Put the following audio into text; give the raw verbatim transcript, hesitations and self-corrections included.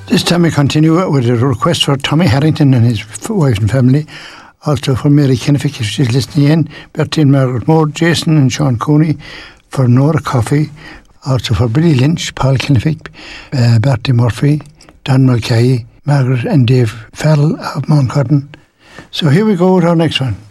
This time we continue with a request for Tommy Harrington and his wife and family. Also for Mary Kennefick, if she's listening in. Bertie and Margaret Moore, Jason and Sean Cooney. For Nora Coffey. Also for Billy Lynch, Paul Kennefick, uh, Bertie Murphy, Don Mulcahy, Margaret and Dave Farrell of Mount Cotton. So here we go with our next one.